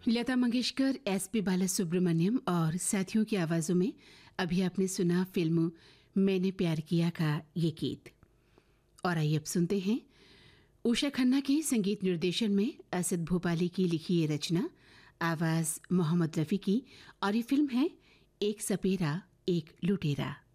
Lata Mangeshkar, SP Balasubrahmanyam और साथियों की आवाज़ों में अभी आपने सुना फिल्म मैंने प्यार किया का ये गीत। और आइए अब सुनते हैं उषा खन्ना के संगीत निर्देशन में असद भोपाली की लिखी ये रचना, आवाज़ मोहम्मद रफ़ी की, और ये फिल्म है एक सपेरा एक लुटेरा।